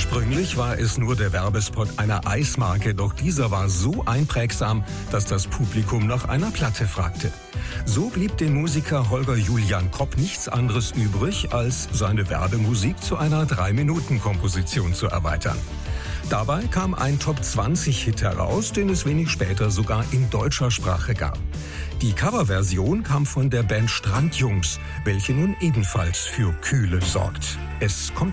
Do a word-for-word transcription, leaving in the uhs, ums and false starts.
Ursprünglich war es nur der Werbespot einer Eismarke, doch dieser war so einprägsam, dass das Publikum nach einer Platte fragte. So blieb dem Musiker Holger Julian Kopp nichts anderes übrig, als seine Werbemusik zu einer drei Minuten Komposition zu erweitern. Dabei kam ein Top zwanzig Hit heraus, den es wenig später sogar in deutscher Sprache gab. Die Coverversion kam von der Band Strandjungs, welche nun ebenfalls für Kühle sorgt. Es kommt